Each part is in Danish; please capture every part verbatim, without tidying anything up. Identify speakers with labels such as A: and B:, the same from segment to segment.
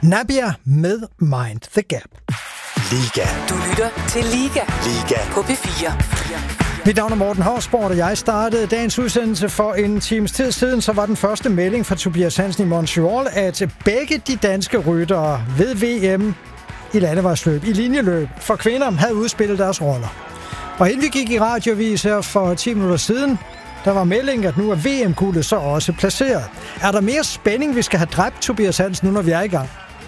A: Nabbia med Mind the Gap.
B: Liga.
C: Du lytter til Liga.
B: Liga.
C: På P fire.
A: Mit navn er Morten Hausborg, og jeg startede dagens udsendelse for en times tid siden. Så var den første melding fra Tobias Hansen i Montreal, at begge de danske ryttere ved V M i landevejsløb, i linjeløb for kvinder, havde udspillet deres roller. Og inden vi gik i radiovis her for ti minutter siden, der var meldingen, at nu er V M-guldet så også placeret. Er der mere spænding, vi skal have dræbt, Tobias Hansen, nu når vi er i gang?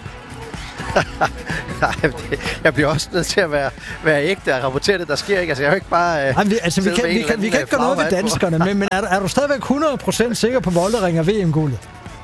D: Nej, jeg bliver også nødt til at være, være ægte og rapportere det, der sker ikke. Altså, jeg er jo ikke bare... Øh,
A: Ej, vi, altså, vi kan, vi kan, vi kan ikke gøre noget ved danskerne, men, men er, er du stadigvæk hundrede procent sikker på Voldering og V M-guldet?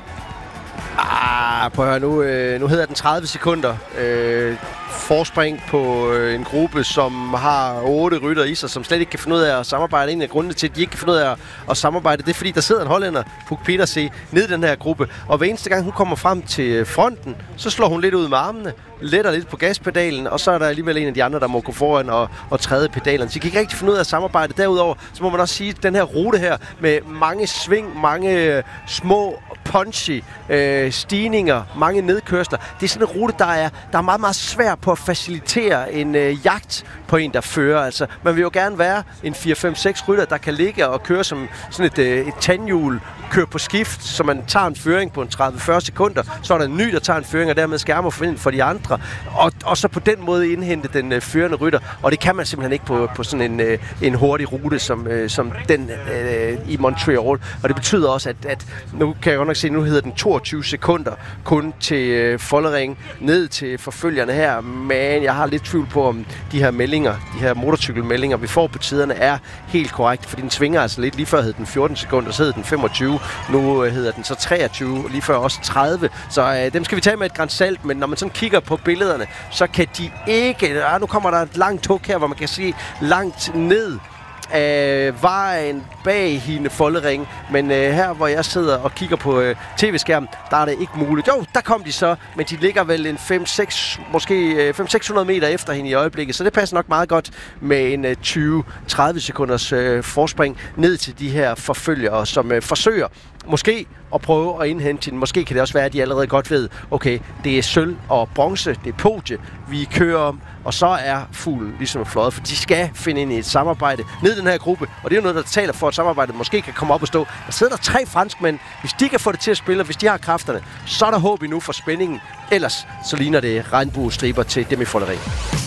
D: Ah, prøv at høre, nu, øh, nu hedder den tredive sekunder. Øh, forspring på øh, en gruppe, som har otte rytter i sig, som slet ikke kan finde ud af at samarbejde. En af grundene til, at de ikke kan finde ud af at, at samarbejde, det er, fordi der sidder en hollænder, Puk Petersen, nede i den her gruppe. Og hver eneste gang, hun kommer frem til fronten, så slår hun lidt ud med armene, letter lidt på gaspedalen, og så er der alligevel en af de andre, der må gå foran og, og træde pedalen. Så de kan ikke rigtig finde ud af at samarbejde. Derudover, så må man også sige, at den her rute her, med mange sving, mange øh, små punchy øh, stigninger, mange nedkørsler, det er sådan en rute, der er, der er meget, meget svær på at facilitere en øh, jagt på en, der fører. Altså, man vil jo gerne være en fire fem seks rytter, der kan ligge og køre som sådan et, øh, et tandhjul, køre på skift, så man tager en føring på en tredive til fyrre sekunder, så er der en ny, der tager en føring, og dermed skærmer for, for de andre, og, og så på den måde indhente den øh, førende rytter, og det kan man simpelthen ikke på, på sådan en, øh, en hurtig rute, som, øh, som den øh, i Montreal, og det betyder også, at, at nu kan jeg godt nok se, nu hedder den toogtyve sekunder kun til øh, Vollering, ned til forfølgerne her, men jeg har lidt tvivl på, om de her meldinger, de her motorcykelmeldinger, vi får på tiderne, er helt korrekt, fordi den svinger altså lidt. Lige før hed den fjorten sekunder, så hed den femogtyve, nu øh, hedder den så treogtyve, lige før også tredive, så øh, dem skal vi tage med et gran salt, men når man sådan kigger på billederne, så kan de ikke, ah, nu kommer der et langt tog her, hvor man kan se langt ned af vejen bag hende Vollering, men øh, her hvor jeg sidder og kigger på øh, tv-skærmen, der er det ikke muligt. Jo, der kom de så, men de ligger vel en fem seks, måske øh, fem til seks hundrede meter efter hende i øjeblikket, så det passer nok meget godt med en øh, tyve til tredive sekunders øh, forspring ned til de her forfølgere, som øh, forsøger måske at prøve at indhente hende. Måske kan det også være, at de allerede godt ved, okay, det er sølv og bronze, det er podie, vi kører om, og så er fuglen ligesom fløjet, for de skal finde ind i et samarbejde ned i den her gruppe, og det er jo noget, der taler for, at samarbejdet måske kan komme op og stå. Der sidder der tre franskmænd. Hvis de kan få det til at spille, og hvis de har kræfterne, så er der håb endnu for spændingen. Ellers så ligner det regnbuestriber til Demi Vollering.